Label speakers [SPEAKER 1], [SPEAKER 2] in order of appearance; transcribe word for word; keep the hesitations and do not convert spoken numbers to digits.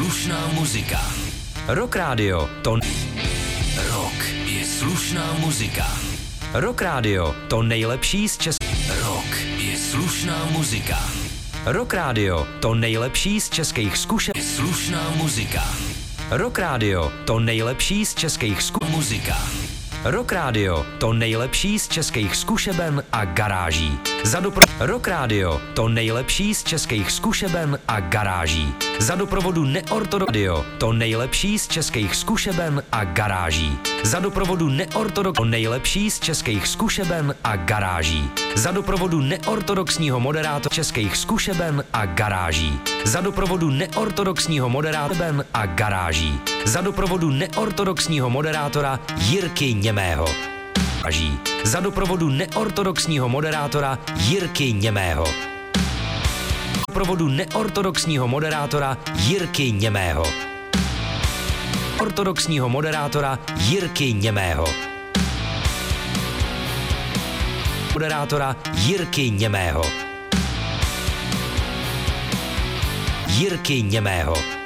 [SPEAKER 1] slušná muzika.
[SPEAKER 2] Rock Radio, to...
[SPEAKER 1] Rock je slušná muzika.
[SPEAKER 2] Rock Radio, to nejlepší z česk...
[SPEAKER 1] Rock je slušná muzika.
[SPEAKER 2] Rock Radio, to nejlepší z českých zkušen...
[SPEAKER 1] Je slušná muzika.
[SPEAKER 2] Rock Radio, to nejlepší z českých zku...
[SPEAKER 1] Muzika.
[SPEAKER 2] Rock Radio, to nejlepší z českých zkušeben a garáží. Za dopro... Rock Radio, to nejlepší z českých zkušeben a garáží. Za doprovodu neortodoxního, to nejlepší z českých zkušeben a garáží. Za doprovodu neortodox... To nejlepší z českých zkušeben a garáží. Za doprovodu neortodoxního moderátora českých zkušeben a garáží. Za doprovodu neortodoxního moderátora a garáží. Za doprovodu neortodoxního moderátora Jirky Němého. Za doprovodu neortodoxního moderátora Jirky Němého. Za doprovodu neortodoxního moderátora Jirky Němého. Ortodoxního moderátora Jirky Němého. Moderátora Jirky Němého. Jirky Němého.